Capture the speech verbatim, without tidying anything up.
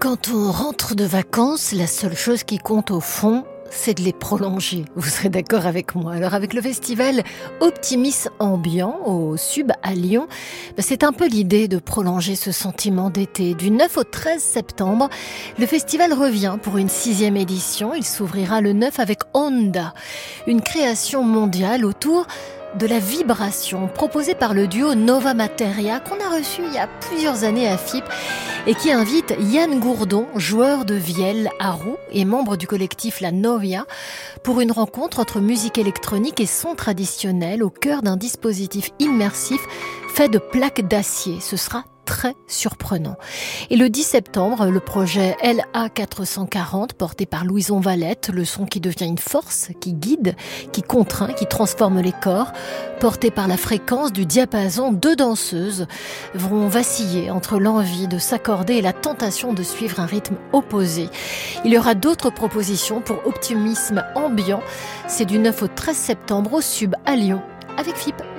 Quand on rentre de vacances, la seule chose qui compte au fond, c'est de les prolonger. Vous serez d'accord avec moi. Alors avec le festival Optimisme Ambiant au Sub à Lyon, c'est un peu l'idée de prolonger ce sentiment d'été. Du neuf au treize septembre, le festival revient pour une sixième édition. Il s'ouvrira le neuf avec Onda, une création mondiale autour de la vibration proposée par le duo Nova Materia qu'on a reçu il y a plusieurs années à F I P et qui invite Yann Gourdon, joueur de vielle à roue et membre du collectif La Novia, pour une rencontre entre musique électronique et son traditionnel au cœur d'un dispositif immersif fait de plaques d'acier. Ce sera très surprenant. Et le dix septembre, le projet L A quatre cent quarante, porté par Louison Valette, le son qui devient une force, qui guide, qui contraint, qui transforme les corps, porté par la fréquence du diapason, deux danseuses vont vaciller entre l'envie de s'accorder et la tentation de suivre un rythme opposé. Il y aura d'autres propositions pour Optimisme Ambiant. C'est du neuf au treize septembre au Sub à Lyon avec F I P.